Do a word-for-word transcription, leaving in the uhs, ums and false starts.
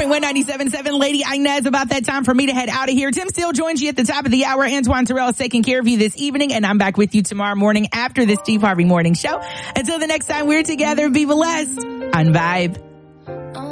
point one, ninety-seven point seven. Lady Inez, about that time for me to head out of here. Tim Steele joins you at the top of the hour. Antoine Terrell is taking care of you this evening, and I'm back with you tomorrow morning after the Steve Harvey Morning Show. Until the next time we're together, be blessed on Vibe.